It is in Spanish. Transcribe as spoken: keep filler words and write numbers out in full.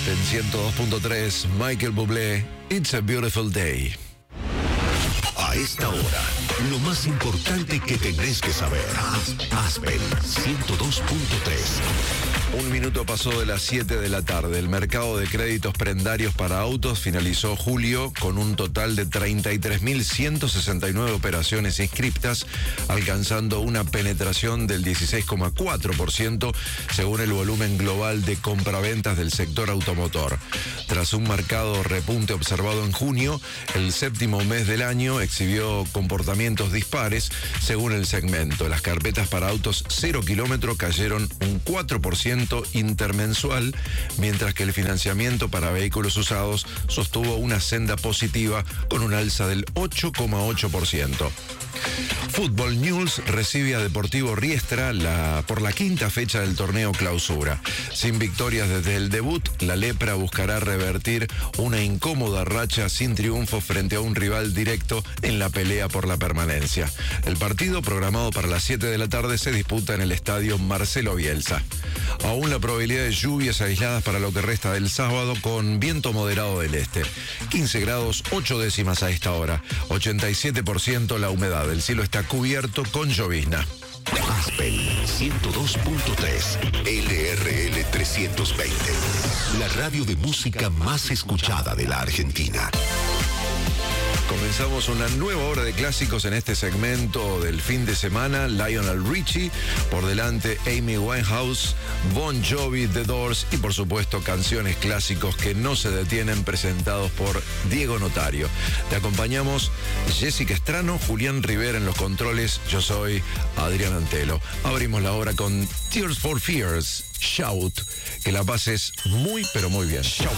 En ciento dos punto tres, Michael Bublé, It's a Beautiful Day. A esta hora, lo más importante que tenés que saber. Aspen ciento dos punto tres. Un minuto pasó de las siete de la tarde. El mercado de créditos prendarios para autos finalizó julio con un total de treinta y tres mil ciento sesenta y nueve operaciones inscriptas, alcanzando una penetración del dieciséis coma cuatro por ciento según el volumen global de compraventas del sector automotor. Tras un marcado repunte observado en junio, el séptimo mes del año exhibió comportamientos dispares según el segmento. Las carpetas para autos cero kilómetro cayeron un cuatro por ciento intermensual, mientras que el financiamiento para vehículos usados sostuvo una senda positiva con un alza del ocho coma ocho por ciento. Fútbol News recibe a Deportivo Riestra la, por la quinta fecha del torneo Clausura. Sin victorias desde el debut, la Lepra buscará revertir una incómoda racha sin triunfo frente a un rival directo en la pelea por la permanencia. El partido, programado para las siete de la tarde, se disputa en el estadio Marcelo Bielsa. Aún la probabilidad de lluvias aisladas para lo que resta del sábado, con viento moderado del este. quince grados, ocho décimas a esta hora. ochenta y siete por ciento la humedad. El cielo está cubierto con llovizna. Aspen ciento dos punto tres, L R L trescientos veinte. La radio de música más escuchada de la Argentina. Comenzamos una nueva hora de clásicos en este segmento del fin de semana. Lionel Richie, por delante Amy Winehouse, Bon Jovi, The Doors y por supuesto canciones clásicos que no se detienen, presentados por Diego Notario. Te acompañamos Jessica Estrano, Julián Rivera en los controles, yo soy Adrián Antelo. Abrimos la hora con Tears for Fears, Shout. Que la pases muy pero muy bien. Shout.